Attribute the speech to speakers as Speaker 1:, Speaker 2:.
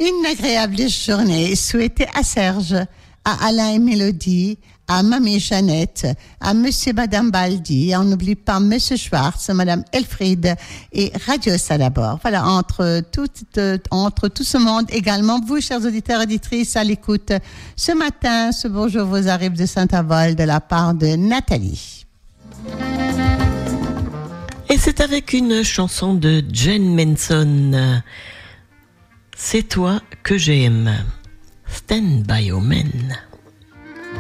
Speaker 1: Une agréable journée souhaitée à Serge, à Alain et Mélodie, à Mamie Jeannette, à Monsieur et Madame Baldi, et on n'oublie pas Monsieur Schwartz, Madame Elfried et Radio Salabor. Voilà, entre tout ce monde également, vous, chers auditeurs et auditrices, à l'écoute. Ce matin, ce bonjour vous arrive de Saint-Avold de la part de Nathalie.
Speaker 2: Et c'est avec une chanson de Jen Manson. C'est toi que j'aime. Stand by your men.